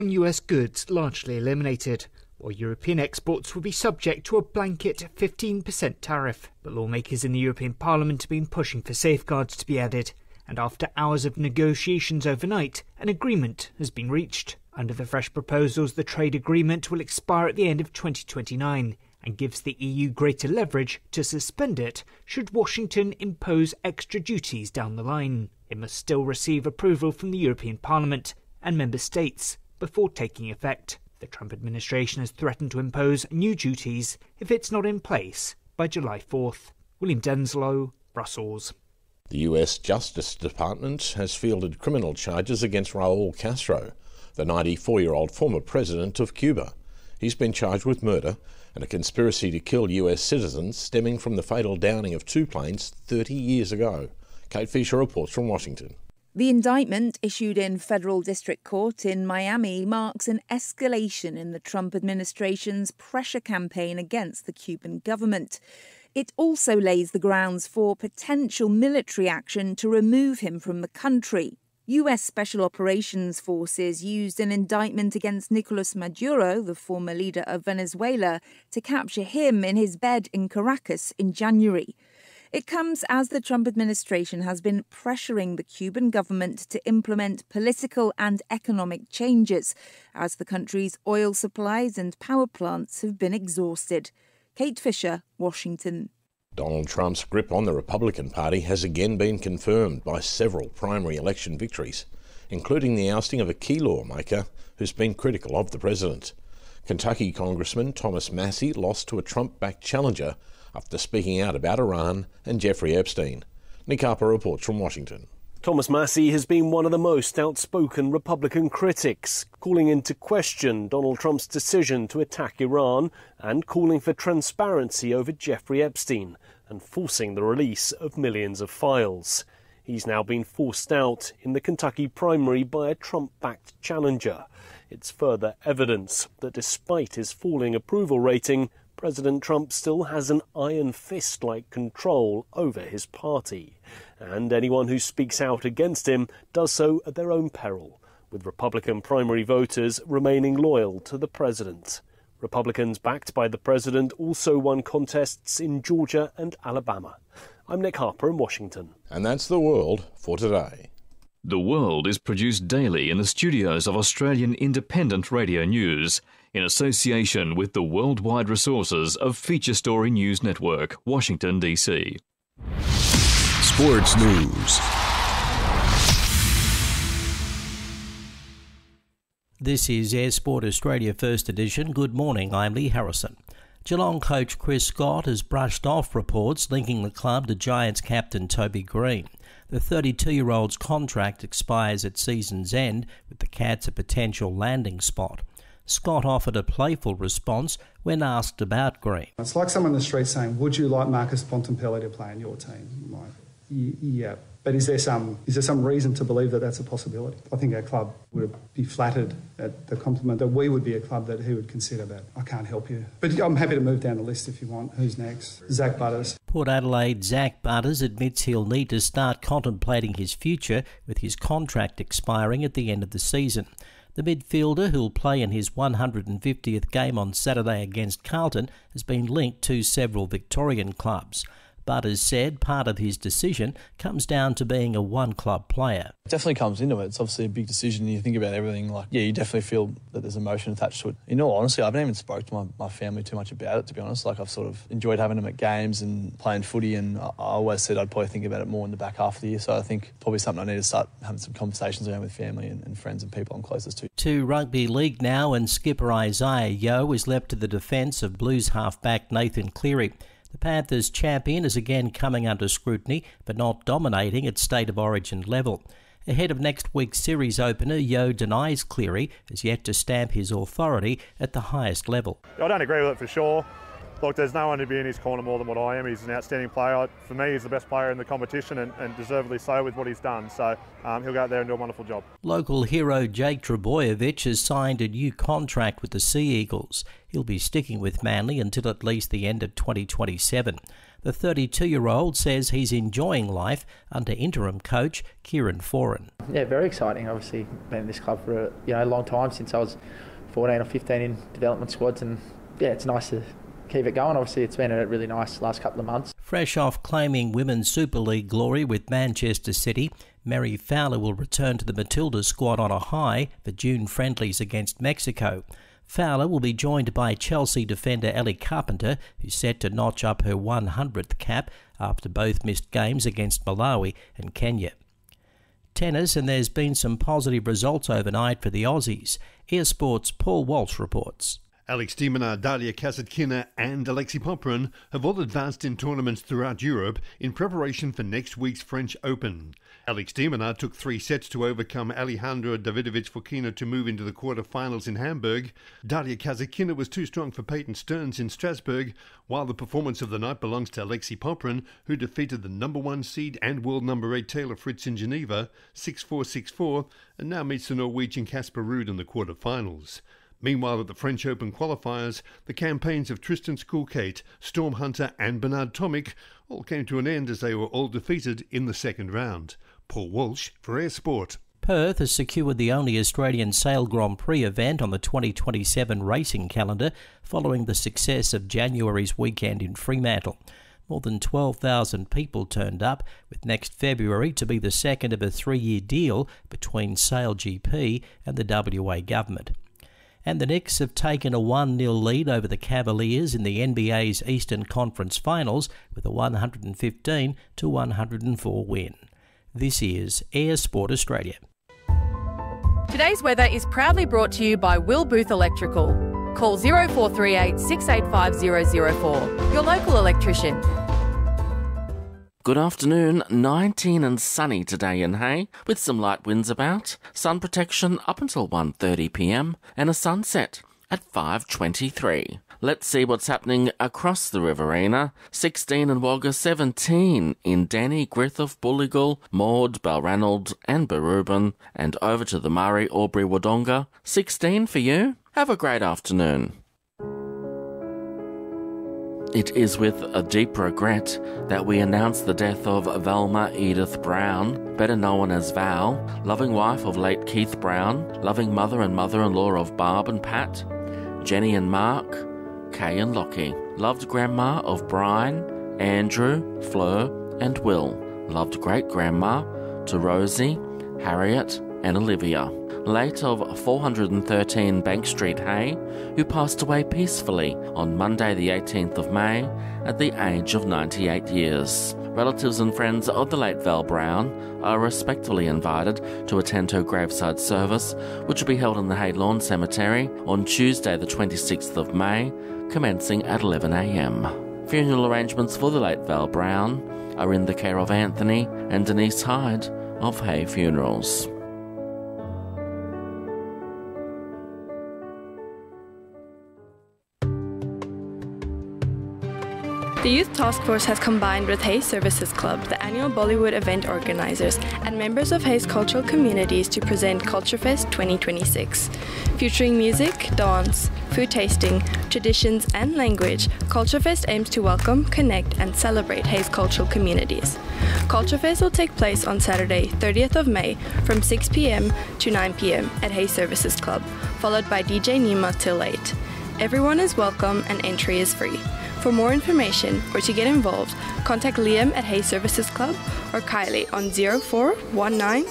on US goods largely eliminated, while European exports will be subject to a blanket 15% tariff. But lawmakers in the European Parliament have been pushing for safeguards to be added, and after hours of negotiations overnight, an agreement has been reached. Under the fresh proposals, the trade agreement will expire at the end of 2029 and gives the EU greater leverage to suspend it should Washington impose extra duties down the line. It must still receive approval from the European Parliament and member states before taking effect. The Trump administration has threatened to impose new duties if it's not in place by July 4th. William Denslow, Brussels. The US Justice Department has fielded criminal charges against Raul Castro, the 94-year-old former president of Cuba. He's been charged with murder and a conspiracy to kill US citizens stemming from the fatal downing of 2 planes 30 years ago. Kate Fisher reports from Washington. The indictment issued in federal district court in Miami marks an escalation in the Trump administration's pressure campaign against the Cuban government. It also lays the grounds for potential military action to remove him from the country. US Special Operations Forces used an indictment against Nicolas Maduro, the former leader of Venezuela, to capture him in his bed in Caracas in January. It comes as the Trump administration has been pressuring the Cuban government to implement political and economic changes as the country's oil supplies and power plants have been exhausted. Kate Fisher, Washington. Donald Trump's grip on the Republican Party has again been confirmed by several primary election victories, including the ousting of a key lawmaker who's been critical of the president. Kentucky Congressman Thomas Massie lost to a Trump-backed challenger after speaking out about Iran and Jeffrey Epstein. Nick Harper reports from Washington. Thomas Massie has been one of the most outspoken Republican critics, calling into question Donald Trump's decision to attack Iran and calling for transparency over Jeffrey Epstein and forcing the release of millions of files. He's now been forced out in the Kentucky primary by a Trump-backed challenger. It's further evidence that despite his falling approval rating, President Trump still has an iron fist-like control over his party. And anyone who speaks out against him does so at their own peril, with Republican primary voters remaining loyal to the president. Republicans backed by the president also won contests in Georgia and Alabama. I'm Nick Harper in Washington. And that's the world for today. The World is produced daily in the studios of Australian Independent Radio News, in association with the worldwide resources of Feature Story News Network, Washington, D.C. Sports News. This is Air Sport Australia First Edition. Good morning, I'm Lee Harrison. Geelong coach Chris Scott has brushed off reports linking the club to Giants captain Toby Green. The 32-year-old's contract expires at season's end, with the Cats a potential landing spot. Scott offered a playful response when asked about Green. It's like someone in the street saying, would you like Marcus Bontempelli to play in your team? Like, yeah. But is there some reason to believe that that's a possibility? I think our club would be flattered at the compliment that we would be a club that he would consider that. I can't help you. But I'm happy to move down the list if you want. Who's next? Zach Butters. Port Adelaide Zach Butters admits he'll need to start contemplating his future with his contract expiring at the end of the season. The midfielder, who'll play in his 150th game on Saturday against Carlton, has been linked to several Victorian clubs. Butters said part of his decision comes down to being a one-club player. It definitely comes into it. It's obviously a big decision. You think about everything, you definitely feel that there's emotion attached to it. In all honesty, I haven't even spoke to my family too much about it, to be honest. I've sort of enjoyed having them at games and playing footy, and I always said I'd probably think about it more in the back half of the year. So I think probably something I need to start having some conversations around with family and friends and people I'm closest to. To rugby league now, and skipper Isaiah Yeo is left to the defence of Blues halfback Nathan Cleary. The Panthers champion is again coming under scrutiny, but not dominating at State of Origin level. Ahead of next week's series opener, Yeo denies Cleary has yet to stamp his authority at the highest level. I don't agree with it for sure. Look, there's no one to be in his corner more than what I am. He's an outstanding player. For me, he's the best player in the competition and deservedly so with what he's done. So he'll go out there and do a wonderful job. Local hero Jake Trbojevic has signed a new contract with the Sea Eagles. He'll be sticking with Manly until at least the end of 2027. The 32-year-old says he's enjoying life under interim coach Kieran Foran. Yeah, very exciting. Obviously, been in this club for a long time, since I was 14 or 15 in development squads, and yeah, it's nice to keep it going. Obviously, it's been a really nice last couple of months. Fresh off claiming Women's Super League glory with Manchester City, Mary Fowler will return to the Matildas squad on a high for June friendlies against Mexico. Fowler will be joined by Chelsea defender Ellie Carpenter, who's set to notch up her 100th cap after both missed games against Malawi and Kenya. Tennis, and there's been some positive results overnight for the Aussies. Air Sports' Paul Walsh reports. Alex de Minaur, Dalia Kasatkina and Alexei Popyrin have all advanced in tournaments throughout Europe in preparation for next week's French Open. Alex de Minaur took 3 sets to overcome Alejandro Davidovich Fokina to move into the quarter-finals in Hamburg. Dalia Kasatkina was too strong for Peyton Stearns in Strasbourg, while the performance of the night belongs to Alexei Popyrin, who defeated the number 1 seed and world number 8 Taylor Fritz in Geneva 6-4, 6-4, and now meets the Norwegian Casper Ruud in the quarter-finals. Meanwhile, at the French Open qualifiers, the campaigns of Tristan Skulkate, Storm Hunter and Bernard Tomic all came to an end as they were all defeated in the second round. Paul Walsh for Air Sport. Perth has secured the only Australian Sail Grand Prix event on the 2027 racing calendar following the success of January's weekend in Fremantle. More than 12,000 people turned up, with next February to be the second of a 3-year deal between Sail GP and the WA government. And the Knicks have taken a 1-0 lead over the Cavaliers in the NBA's Eastern Conference Finals with a 115-104 win. This is Air Sport Australia. Today's weather is proudly brought to you by Will Booth Electrical. Call 0438 685 004. Your local electrician. Good afternoon, 19 and sunny today in Hay, with some light winds about, sun protection up until 1:30 p.m, and a sunset at 5:23. Let's see what's happening across the Riverina. 16 in Wagga, 17 in Denny, Griffith, Bulligal, Maud, Balranald and Barubin, and over to the Murray, Albury, Wodonga. 16 for you. Have a great afternoon. It is with a deep regret that we announce the death of Velma Edith Brown, better known as Val, loving wife of late Keith Brown, loving mother and mother-in-law of Barb and Pat, Jenny and Mark, Kay and Lockie, loved grandma of Brian, Andrew, Fleur and Will, loved great-grandma to Rosie, Harriet and Olivia. Late of 413 Bank Street, Hay, who passed away peacefully on Monday the 18th of May at the age of 98 years. Relatives and friends of the late Val Brown are respectfully invited to attend her graveside service, which will be held in the Hay Lawn Cemetery on Tuesday the 26th of May, commencing at 11 a.m. Funeral arrangements for the late Val Brown are in the care of Anthony and Denise Hyde of Hay Funerals. The Youth Task Force has combined with Hayes Services Club, the annual Bollywood event organisers, and members of Hayes cultural communities to present Culturefest 2026. Featuring music, dance, food tasting, traditions and language, Culturefest aims to welcome, connect and celebrate Hayes cultural communities. Culturefest will take place on Saturday, 30th of May from 6 p.m. to 9 p.m. at Hayes Services Club, followed by DJ Nima till 8. Everyone is welcome and entry is free. For more information or to get involved, contact Liam at Hayes Services Club or Kylie on 0419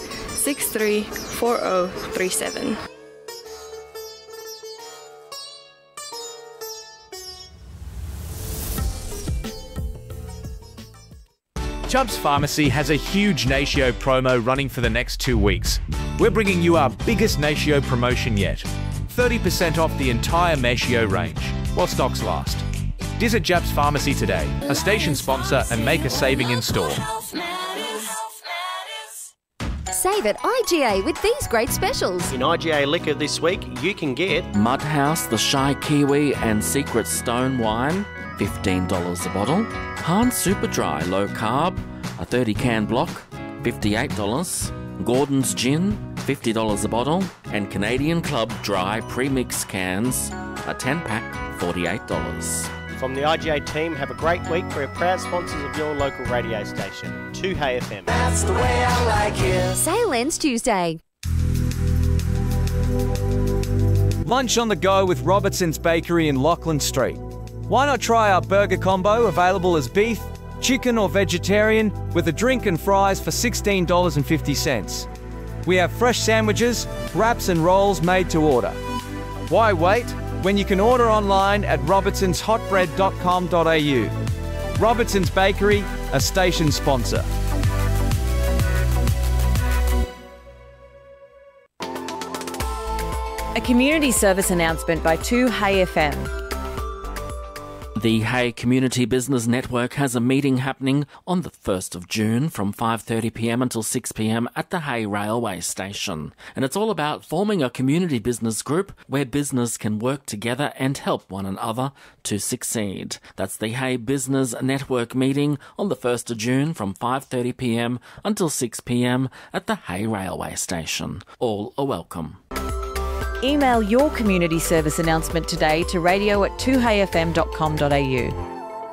634037. Chubb's Pharmacy has a huge Natio promo running for the next 2 weeks. We're bringing you our biggest Natio promotion yet. 30% off the entire Natio range, while stocks last. Visit Chubb's Pharmacy today, a station sponsor, and make a saving in store. Save at IGA with these great specials. In IGA Liquor this week, you can get Mudhouse, the Shy Kiwi and Secret Stone Wine $15 a bottle. Hahn Super Dry Low Carb, a 30-can block, $58. Gordon's Gin, $50 a bottle. And Canadian Club Dry Premix Cans, a 10-pack, $48. From the IGA team, have a great week. We're proud sponsors of your local radio station, 2Hey FM. That's the way I like it. Sale ends Tuesday. Lunch on the go with Robertson's Bakery in Lachlan Street. Why not try our burger combo, available as beef, chicken or vegetarian, with a drink and fries for $16.50. We have fresh sandwiches, wraps and rolls made to order. Why wait when you can order online at robertsonshotbread.com.au. Robertson's Bakery, a station sponsor. A community service announcement by 2Hey FM. The Hay Community Business Network has a meeting happening on the 1st of June from 5:30pm until 6pm at the Hay Railway Station. And it's all about forming a community business group where business can work together and help one another to succeed. That's the Hay Business Network meeting on the 1st of June from 5:30pm until 6pm at the Hay Railway Station. All are welcome. Email your community service announcement today to radio@2heyfm.com.au.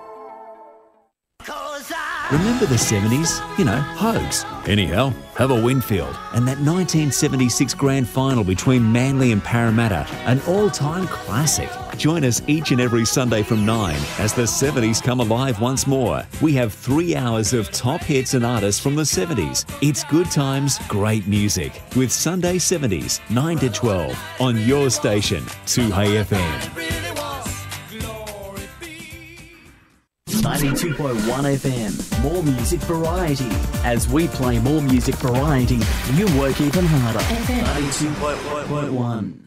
Remember the 70s? You know, Hogs. Anyhow, have a Winfield. And that 1976 grand final between Manly and Parramatta, an all-time classic. Join us each and every Sunday from 9 as the 70s come alive once more. We have 3 hours of top hits and artists from the 70s. It's good times, great music. With Sunday 70s, 9 to 12 on your station, 2Hey FM. 92.1 FM, more music variety. As we play more music variety, you work even harder. 92.1.